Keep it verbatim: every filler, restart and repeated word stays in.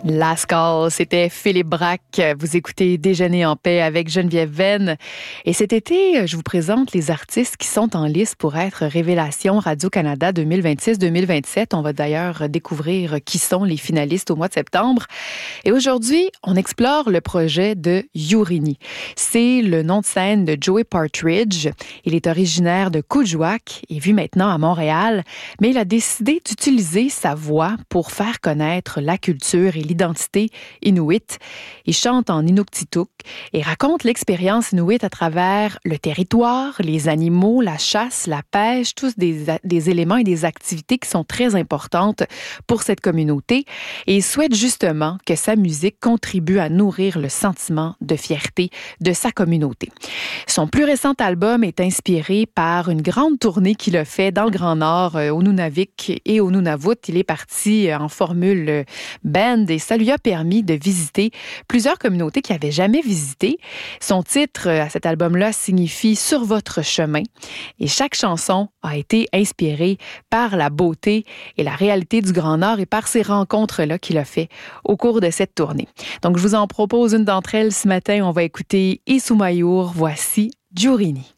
Last Call, c'était Philippe Braque. Vous écoutez Déjeuner en paix avec Geneviève Venn. Et cet été, je vous présente les artistes qui sont en liste pour être Révélation Radio-Canada deux mille vingt-six deux mille vingt-sept. On va d'ailleurs découvrir qui sont les finalistes au mois de septembre. Et aujourd'hui, on explore le projet de Yourini. C'est le nom de scène de Joey Partridge. Il est originaire de Coudjouac et vit maintenant à Montréal, mais il a décidé d'utiliser sa voix pour faire connaître la culture et l'identité inuit. Il chante en inuktitut et raconte l'expérience inuit à travers le territoire, les animaux, la chasse, la pêche, tous des, des éléments et des activités qui sont très importantes pour cette communauté. Et il souhaite justement que sa musique contribue à nourrir le sentiment de fierté de sa communauté. Son plus récent album est inspiré par une grande tournée qu'il a fait dans le Grand Nord, au Nunavik et au Nunavut. Il est parti en formule band et ça lui a permis de visiter plusieurs communautés qu'il n'avait jamais visitées. Son titre à cet album-là signifie « Sur votre chemin » et chaque chanson a été inspirée par la beauté et la réalité du Grand Nord et par ces rencontres-là qu'il a fait au cours de cette tournée. Donc, je vous en propose une d'entre elles ce matin. On va écouter Isumayur. Voici Yourini.